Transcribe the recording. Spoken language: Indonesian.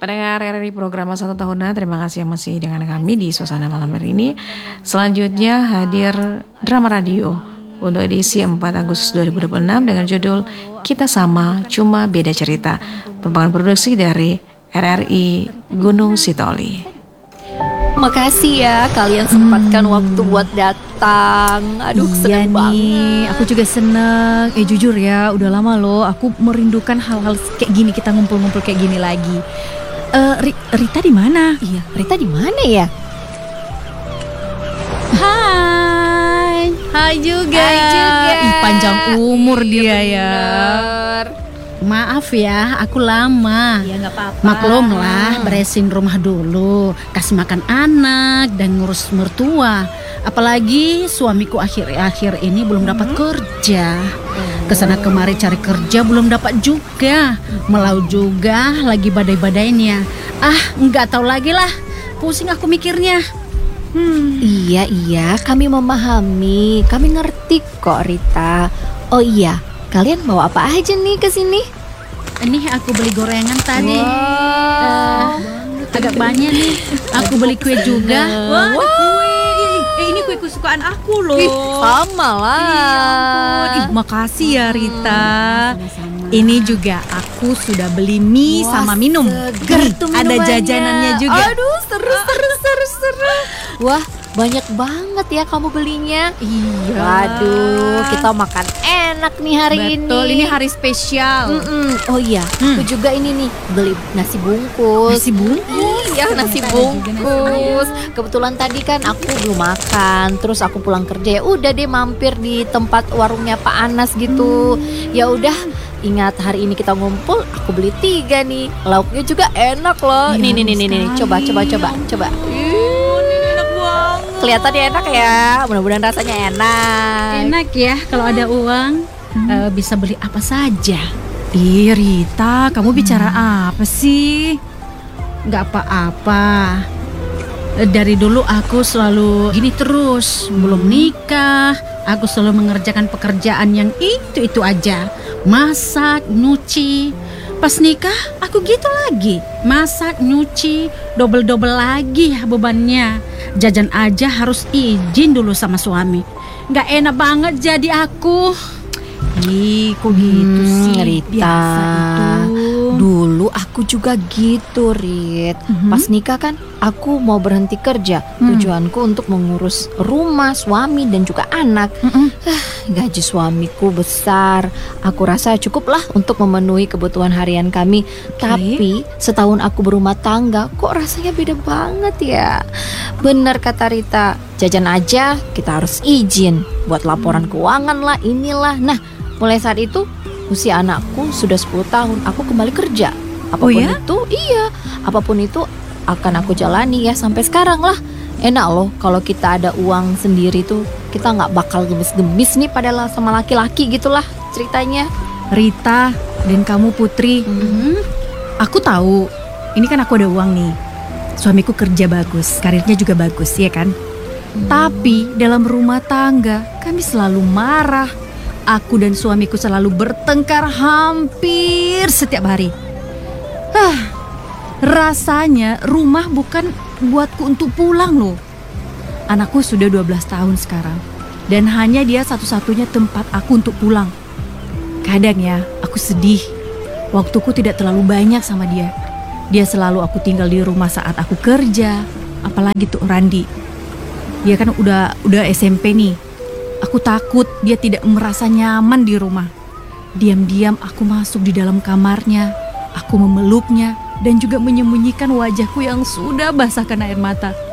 Pendengar RRI program Satu Tahunan, terima kasih yang masih dengan kami di suasana malam hari ini. Selanjutnya hadir drama radio untuk edisi 4 Agustus 2026 dengan judul Kita Sama Cuma Beda Cerita, merupakan produksi dari RRI Gunung Sitoli. Makasih ya kalian sempatkan waktu buat datang. Aduh, iya seneng banget. Aku juga seneng. Jujur ya, udah lama loh aku merindukan hal-hal kayak gini, kita ngumpul-ngumpul kayak gini lagi. Rita di mana? Iya, Rita di mana ya? Hai juga. Hai juga. Ih, panjang umur dia ya. Bener. Maaf ya, aku lama. Ya nggak apa-apa. Maklum lah, beresin rumah dulu, kasih makan anak dan ngurus mertua. Apalagi suamiku akhir-akhir ini belum dapat kerja. Kesana kemari cari kerja belum dapat juga. Melau juga lagi badai-badainya. Nggak tahu lagi lah. Pusing aku mikirnya. Iya, kami memahami. Kami ngerti kok, Rita. Oh iya, kalian bawa apa aja nih ke sini? Ini aku beli gorengan tadi. Wow. Agak banyak nih. Aku beli kue juga. Wah, kue. Ini kue kesukaan aku loh. Ih, sama lah. Ih, makasih ya Rita. Sama-sama. Ini juga aku sudah beli mie Wah, sama minum. seger tuh Ada minumannya. jajanannya juga. Aduh, seru. Wah, banyak banget ya kamu belinya. Iya. Waduh, kita makan enak nih hari ini. Betul, ini hari spesial. Oh iya, aku juga ini nih beli nasi bungkus. Nasi bungkus. Iya, nasi Ada juga nasi bungkus. Kebetulan tadi kan aku belum makan, terus aku pulang kerja ya udah deh mampir di tempat warungnya Pak Anas gitu. Ya udah, ingat hari ini kita ngumpul, aku beli 3 nih. Lauknya juga enak loh. Iya, Nih, coba. Enak banget. Kelihatannya enak ya. Mudah-mudahan rasanya enak. Enak ya kalau ada uang, bisa beli apa saja. Ih Rita, kamu bicara apa sih? Nggak apa-apa. Dari dulu aku selalu gini terus. Belum nikah, aku selalu mengerjakan pekerjaan yang itu aja. Masak, nyuci. Pas nikah, aku gitu lagi. Masak, nyuci, double-double lagi ya bebannya. Jajan aja harus izin dulu sama suami. Nggak enak banget jadi aku. Ih, kok gitu sih? Rita. Biasa itu. Dulu aku juga gitu, Rit. Pas nikah kan aku mau berhenti kerja. Tujuanku untuk mengurus rumah, suami dan juga anak. Gaji suamiku besar. Aku rasa cukuplah untuk memenuhi kebutuhan harian kami. Tapi setahun aku berumah tangga, kok rasanya beda banget ya. Bener kata Rita, jajan aja kita harus izin buat laporan keuangan lah, inilah. Nah, mulai saat itu usia anakku sudah 10 tahun, aku kembali kerja. Apapun itu akan aku jalani ya sampai sekarang lah. Enak loh kalau kita ada uang sendiri tuh, kita nggak bakal gemes-gemes nih padahal sama laki-laki gitulah ceritanya. Rita dan kamu Putri, aku tahu. Ini kan aku ada uang nih. Suamiku kerja bagus, karirnya juga bagus, ya kan? Tapi dalam rumah tangga kami selalu marah. Aku dan suamiku selalu bertengkar hampir setiap hari. Rasanya rumah bukan buatku untuk pulang loh. Anakku sudah 12 tahun sekarang, dan hanya dia satu-satunya tempat aku untuk pulang. Kadang ya, aku sedih. Waktuku tidak terlalu banyak sama dia. Dia selalu aku tinggal di rumah saat aku kerja. Apalagi tuh Randi. Dia kan udah SMP nih. Aku takut dia tidak merasa nyaman di rumah. Diam-diam aku masuk di dalam kamarnya. Aku memeluknya dan juga menyembunyikan wajahku yang sudah basah karena air mata.